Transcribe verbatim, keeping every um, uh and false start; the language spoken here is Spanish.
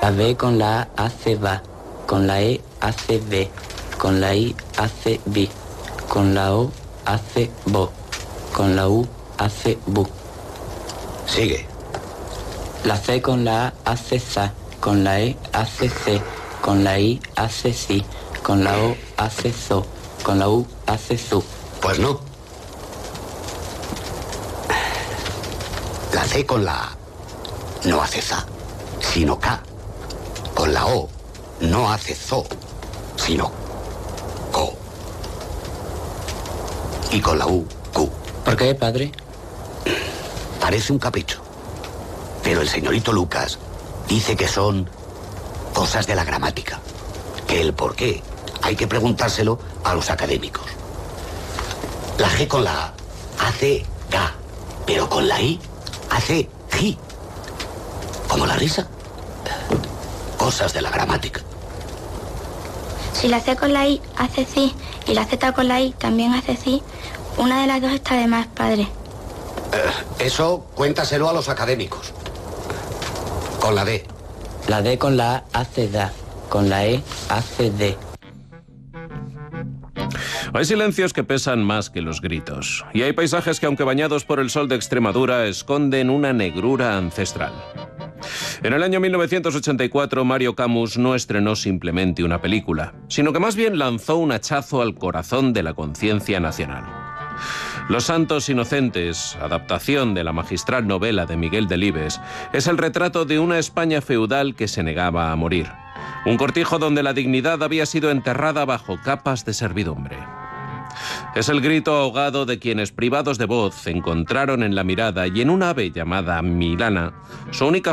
La B con la A hace va, con la E hace B, con la I hace bi, con la O hace bo, con la U hace bu. Sigue. La C con la A hace za, con la E hace ce, con la I hace si, con la O hace zo, con la U hace zu. Pues no. La C con la A no hace za, sino ca. Con la O no hace zo, sino co. Y con la U, cu. ¿Por qué, padre? Parece un capricho. Pero el señorito Lucas dice que son cosas de la gramática. Que el por qué hay que preguntárselo a los académicos. La G con la A hace ga, pero con la I hace ji. Como la risa. Cosas de la gramática. Si la C con la I hace ci y la Z con la I también hace ci, una de las dos está de más, padre. Eh, eso cuéntaselo a los académicos. Con la D. La D con la A hace da, con la E hace de. Hay silencios que pesan más que los gritos. Y hay paisajes que, aunque bañados por el sol de Extremadura, esconden una negrura ancestral. En el año mil novecientos ochenta y cuatro, Mario Camus no estrenó simplemente una película, sino que más bien lanzó un hachazo al corazón de la conciencia nacional. Los Santos Inocentes, adaptación de la magistral novela de Miguel Delibes, es el retrato de una España feudal que se negaba a morir. Un cortijo donde la dignidad había sido enterrada bajo capas de servidumbre. Es el grito ahogado de quienes, privados de voz, encontraron en la mirada y en un ave llamada Milana su única